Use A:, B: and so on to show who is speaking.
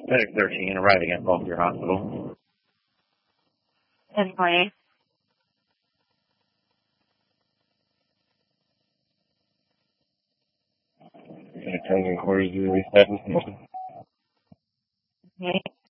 A: Medic 13, arriving at Baltimore Hospital.
B: 10:20.
A: Attending quarters to the reception station.
B: Okay.